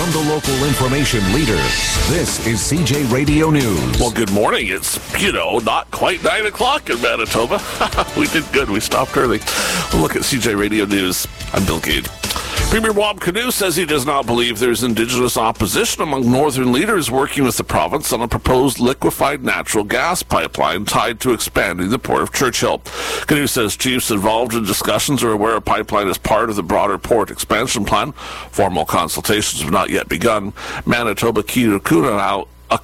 from the local information leader. This is CJ Radio News. Well, good morning. It's, not quite 9 o'clock in Manitoba. We did good. We stopped early. We'll look at CJ Radio News. I'm Bill Gade. Premier Wab Kinew says he does not believe there's Indigenous opposition among northern leaders working with the province on a proposed liquefied natural gas pipeline tied to expanding the Port of Churchill. Kinew says chiefs involved in discussions are aware a pipeline is part of the broader port expansion plan. Formal consultations have not yet begun. Manitoba Kitukuna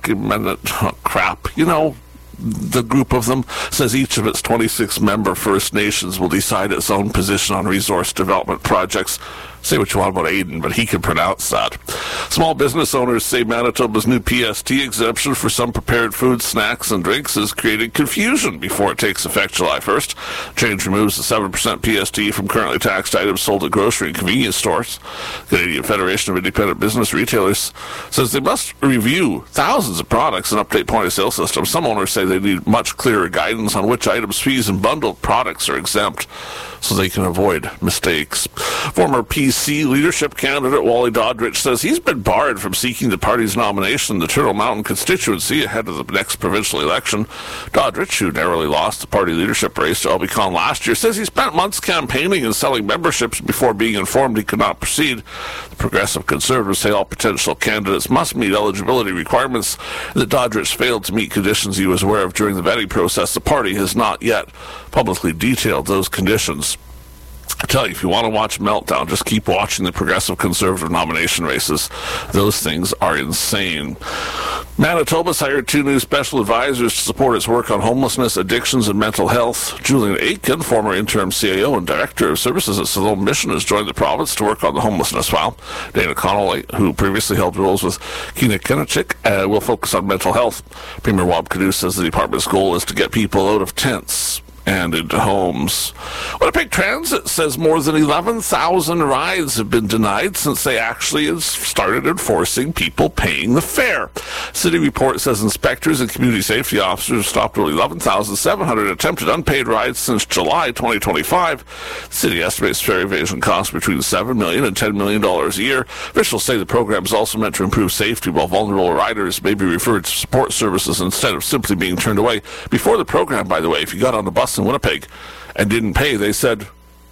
the group of them says each of its 26 member First Nations will decide its own position on resource development projects. Say what you want about Aiden, but he can pronounce that. Small business owners say Manitoba's new PST exemption for some prepared foods, snacks, and drinks is creating confusion before it takes effect July 1st. Change removes the 7% PST from currently taxed items sold at grocery and convenience stores. Canadian Federation of Independent Business Retailers says they must review thousands of products and update point-of-sale systems. Some owners say they need much clearer guidance on which items, fees, and bundled products are exempt so they can avoid mistakes. Former PC leadership candidate Wally Doddridge says he's been barred from seeking the party's nomination in the Turtle Mountain constituency ahead of the next provincial election. Doddridge, who narrowly lost the party leadership race to Albicon last year, says he spent months campaigning and selling memberships before being informed he could not proceed. The Progressive Conservatives say all potential candidates must meet eligibility requirements. That Doddridge failed to meet conditions he was aware of during the vetting process. The party has not yet publicly detailed those conditions. I tell you, if you want to watch Meltdown, just keep watching the Progressive Conservative nomination races. Those things are insane. Manitoba's hired 2 new special advisors to support its work on homelessness, addictions, and mental health. Julian Aitken, former interim CAO and director of services at Salome Mission, has joined the province to work on the homelessness file. Dana Connolly, who previously held roles with Kina Kinachik, will focus on mental health. Premier Wab Kinew says the department's goal is to get people out of tents and into homes. Winnipeg Transit says more than 11,000 rides have been denied since they actually started enforcing people paying the fare. City report says inspectors and community safety officers have stopped nearly 11,700 attempted unpaid rides since July 2025. The city estimates fare evasion costs between $7 million and $10 million a year. Officials say the program is also meant to improve safety while vulnerable riders may be referred to support services instead of simply being turned away. Before the program, by the way, if you got on the bus in Winnipeg and didn't pay, they said,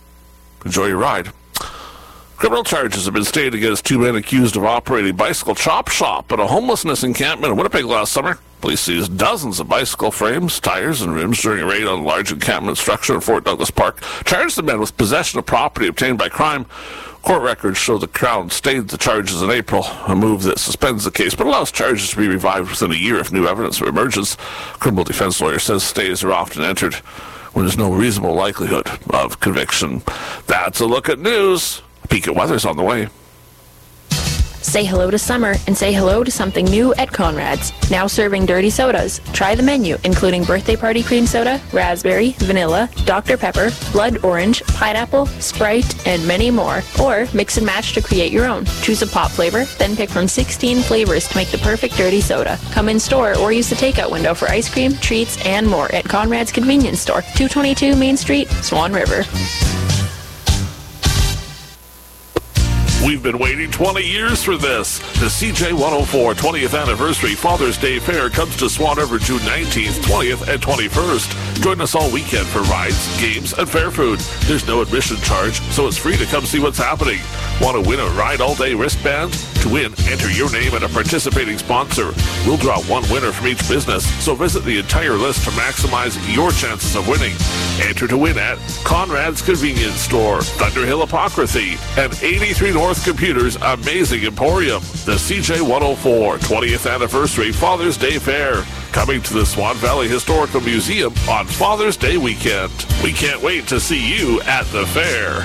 enjoy your ride. Criminal charges have been stated against 2 men accused of operating a bicycle chop shop at a homelessness encampment in Winnipeg last summer. Police seized dozens of bicycle frames, tires, and rims during a raid on a large encampment structure in Fort Douglas Park. Charged the men with possession of property obtained by crime. Court records show the Crown stayed the charges in April, a move that suspends the case but allows charges to be revived within a year if new evidence emerges. Criminal defense lawyer says stays are often entered when there's no reasonable likelihood of conviction. That's a look at news. A peek at weather's on the way. Say hello to summer and say hello to something new at Conrad's. Now serving dirty sodas. Try the menu, including birthday party cream soda, raspberry, vanilla, Dr. Pepper, blood orange, pineapple, Sprite, and many more. Or mix and match to create your own. Choose a pop flavor, then pick from 16 flavors to make the perfect dirty soda. Come in store or use the takeout window for ice cream, treats, and more at Conrad's Convenience Store, 222 Main Street, Swan River. We've been waiting 20 years for this. The CJ 104 20th Anniversary Father's Day Fair comes to Swan River June 19th, 20th, and 21st. Join us all weekend for rides, games, and fair food. There's no admission charge, so it's free to come see what's happening. Want to win a Ride All Day wristband? To win, enter your name and a participating sponsor. We'll draw 1 winner from each business, so visit the entire list to maximize your chances of winning. Enter to win at Conrad's Convenience Store, Thunderhill Apocryphy, and 83 North Computers Amazing Emporium. The CJ 104 20th Anniversary Father's Day Fair, coming to the Swan Valley Historical Museum on Father's Day weekend. We can't wait to see you at the fair.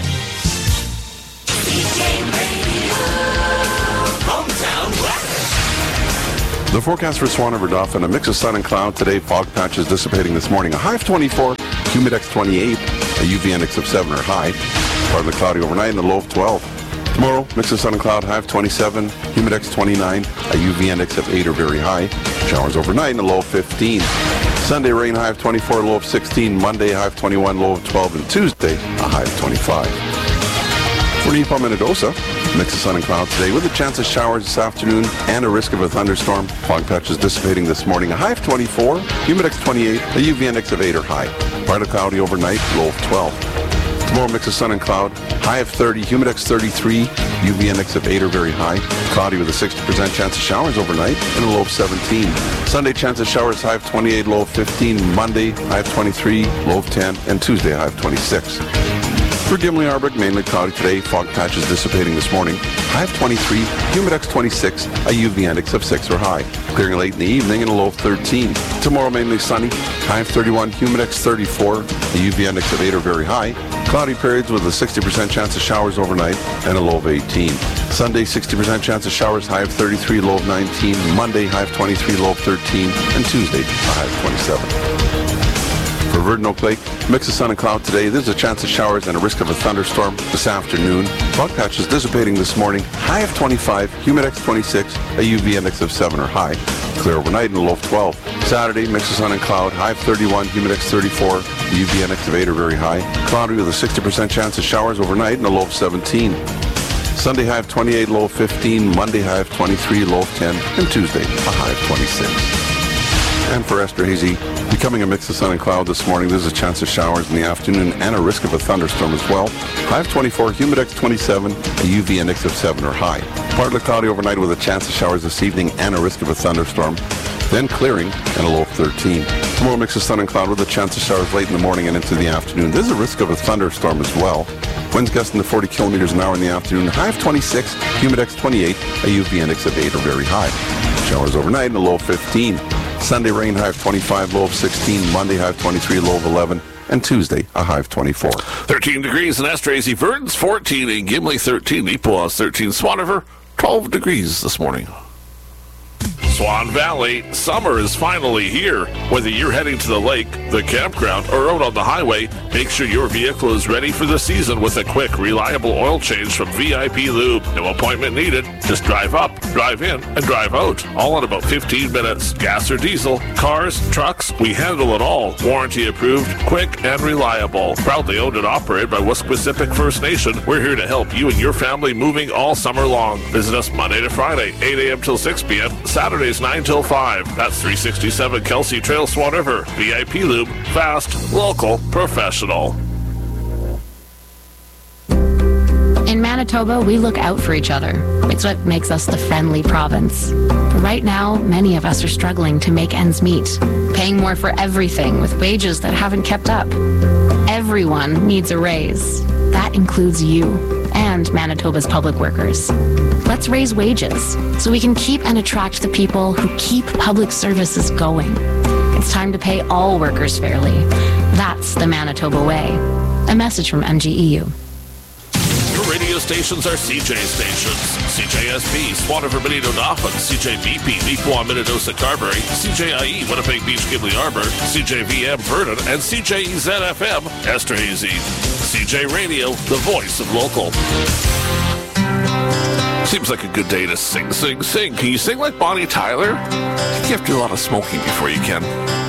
The forecast for Swan River Dauphin, a mix of sun and cloud today. Fog patches dissipating this morning. A high of 24, humidex 28, a UV index of 7 or high. Partly cloudy overnight and a low of 12. Tomorrow, mix of sun and cloud, high of 27, humidex 29, a UV index of 8 or very high. Showers overnight and a low of 15. Sunday, rain, high of 24, low of 16. Monday, high of 21, low of 12. And Tuesday, a high of 25. For Nepal, Minnedosa, Mix of sun and clouds today with a chance of showers this afternoon and a risk of a thunderstorm. Fog patches dissipating this morning. A high of 24, humidex 28, a UV index of 8 or high. Partly cloudy overnight, low of 12. Tomorrow, mix of sun and cloud. High of 30, humidex 33, UV index of 8 or very high. Cloudy with a 60% chance of showers overnight and a low of 17. Sunday, chance of showers, high of 28, low of 15. Monday, high of 23, low of 10. And Tuesday, high of 26. For Gimli Arbrook, mainly cloudy today. Fog patches dissipating this morning. High of 23, humidex 26, a UV index of 6 or high. Clearing late in the evening and a low of 13. Tomorrow, mainly sunny. High of 31, humidex 34, a UV index of 8 or very high. Cloudy periods with a 60% chance of showers overnight and a low of 18. Sunday, 60% chance of showers, high of 33, low of 19. Monday, high of 23, low of 13. And Tuesday, a high of 27. For Verdon Oak Lake, mix of sun and cloud today. There's a chance of showers and a risk of a thunderstorm this afternoon. Fog patches dissipating this morning. High of 25, humidex 26, a UV index of 7 or high. Clear overnight and a low of 12. Saturday, mix of sun and cloud. High of 31, humidex 34, the UV index of 8 or very high. Cloudy with a 60% chance of showers overnight and a low of 17. Sunday, high of 28, low of 15. Monday, high of 23, low of 10. And Tuesday, a high of 26. And for Esterhazy, becoming a mix of sun and cloud this morning. There's a chance of showers in the afternoon and a risk of a thunderstorm as well. High of 24, humidex 27, a UV index of 7 or high. Partly cloudy overnight with a chance of showers this evening and a risk of a thunderstorm. Then clearing and a low of 13. Tomorrow, mix of sun and cloud with a chance of showers late in the morning and into the afternoon. There's a risk of a thunderstorm as well. Winds gusting to 40 kilometers an hour in the afternoon. High of 26, humidex 28, a UV index of 8 or very high. Showers overnight and a low of 15. Sunday, rain, high of 25, low of 16. Monday, high of 23, low of 11. And Tuesday, a high of 24. 13 degrees in Esterhazy. Verdon's 14 in Gimli, 13. Epowas, 13. Swan River, 12 degrees this morning. Swan Valley, summer is finally here. Whether you're heading to the lake, the campground, or out on the highway, make sure your vehicle is ready for the season with a quick, reliable oil change from VIP Lube. No appointment needed. Just drive up, drive in, and drive out. All in about 15 minutes. Gas or diesel, cars, trucks, we handle it all. Warranty approved, quick, and reliable. Proudly owned and operated by Wesquisipic First Nation, we're here to help you and your family moving all summer long. Visit us Monday to Friday, 8 a.m. till 6 p.m., Saturdays 9 till 5. That's 367 Kelsey Trail, Swan River. VIP Lube, fast, local, professional. In Manitoba, we look out for each other. It's what makes us the friendly province. But right now, many of us are struggling to make ends meet, paying more for everything with wages that haven't kept up. Everyone needs a raise. That includes you and Manitoba's public workers. Let's raise wages so we can keep and attract the people who keep public services going. It's time to pay all workers fairly. That's the Manitoba way. A message from MGEU. Your radio stations are CJ stations. CJSP, Swan River, Benito, Dauphin, CJBP, Neepawa, Minnedosa, Carberry, CJIE, Winnipeg Beach, Gimli Arbor, CJVM, Verdon, and CJEZ-FM, Esterhazy. CJ Radio, the voice of local. Seems like a good day to sing. Can you sing like Bonnie Tyler? I think you have to do a lot of smoking before you can.